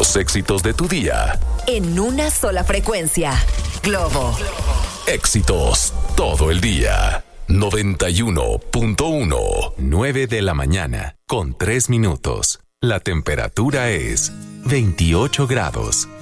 Los éxitos de tu día. En una sola frecuencia. Globo. Éxitos todo el día. 91.1. 9 de la mañana, con 3 minutos. La temperatura es 28 grados.